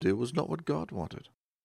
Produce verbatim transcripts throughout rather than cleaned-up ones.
do was not what God wanted.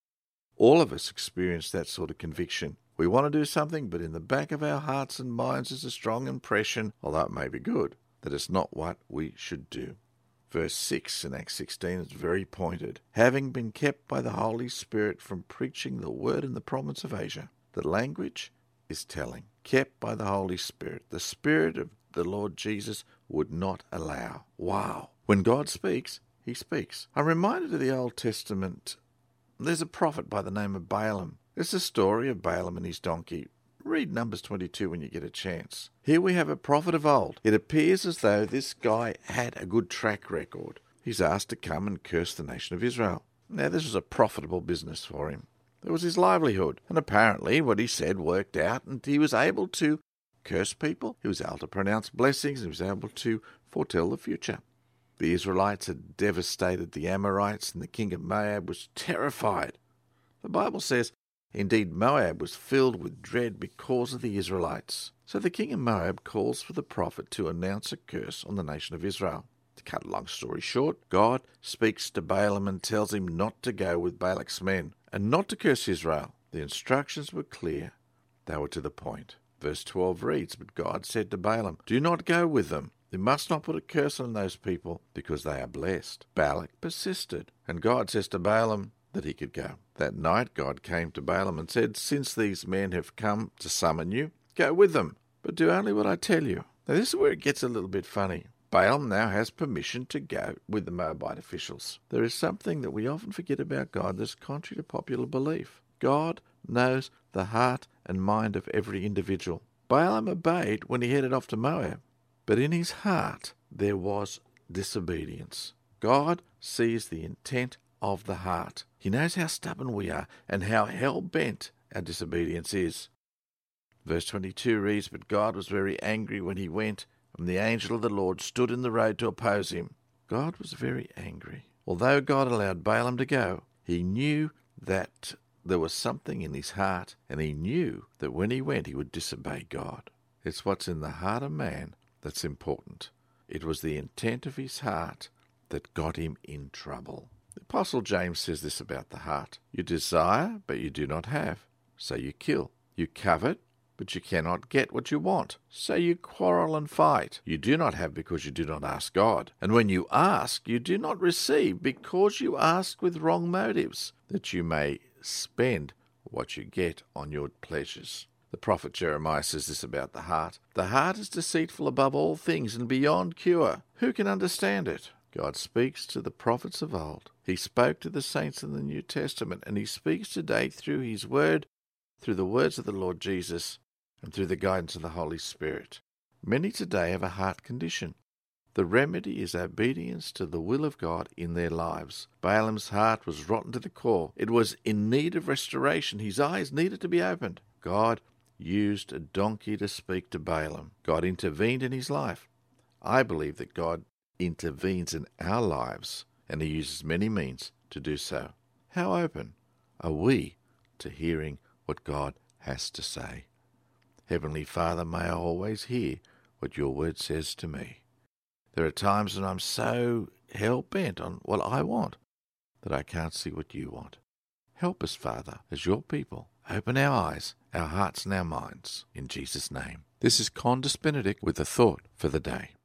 All of us experience that sort of conviction. We want to do something, but in the back of our hearts and minds is a strong impression, although it may be good, that it's not what we should do. Verse six in Acts sixteen is very pointed. Having been kept by the Holy Spirit from preaching the word in the province of Asia. The language is telling. Kept by the Holy Spirit. The Spirit of the Lord Jesus would not allow. Wow. When God speaks, he speaks. I'm reminded of the Old Testament. There's a prophet by the name of Balaam. It's the story of Balaam and his donkey. Read Numbers twenty-two when you get a chance. Here we have a prophet of old. It appears as though this guy had a good track record. He's asked to come and curse the nation of Israel. Now, this was a profitable business for him. It was his livelihood. And apparently what he said worked out, and he was able to curse people. He was able to pronounce blessings. He was able to foretell the future. The Israelites had devastated the Amorites, and the king of Moab was terrified. The Bible says, indeed, Moab was filled with dread because of the Israelites. So the king of Moab calls for the prophet to announce a curse on the nation of Israel. To cut a long story short, God speaks to Balaam and tells him not to go with Balak's men and not to curse Israel. The instructions were clear. They were to the point. Verse twelve reads, But God said to Balaam, Do not go with them. You must not put a curse on those people because they are blessed. Balak persisted, and God says to Balaam that he could go. That night God came to Balaam and said, Since these men have come to summon you, go with them, but do only what I tell you. Now this is where it gets a little bit funny. Balaam now has permission to go with the Moabite officials. There is something that we often forget about God that's contrary to popular belief. God knows the heart and mind of every individual. Balaam obeyed when he headed off to Moab, but in his heart there was disobedience. God sees the intent of the heart. He knows how stubborn we are and how hell-bent our disobedience is. Verse twenty-two reads, But God was very angry when he went, and the angel of the Lord stood in the road to oppose him. God was very angry. Although God allowed Balaam to go, he knew that there was something in his heart, and he knew that when he went he would disobey God. It's what's in the heart of man that's important. It was the intent of his heart that got him in trouble. The Apostle James says this about the heart. You desire, but you do not have, so you kill. You covet, but you cannot get what you want, so you quarrel and fight. You do not have because you do not ask God. And when you ask, you do not receive because you ask with wrong motives, that you may spend what you get on your pleasures. The prophet Jeremiah says this about the heart. The heart is deceitful above all things and beyond cure. Who can understand it? God speaks to the prophets of old. He spoke to the saints in the New Testament, and he speaks today through his word, through the words of the Lord Jesus, and through the guidance of the Holy Spirit. Many today have a heart condition. The remedy is obedience to the will of God in their lives. Balaam's heart was rotten to the core. It was in need of restoration. His eyes needed to be opened. God used a donkey to speak to Balaam. God intervened in his life. I believe that God intervenes in our lives, and he uses many means to do so. How open are we to hearing what God has to say? Heavenly Father, may I always hear what your word says to me. There are times when I'm so hell-bent on what I want that I can't see what you want. Help us, Father, as your people. Open our eyes, our hearts and our minds. In Jesus' name. This is Condis Benedict with a thought for the day.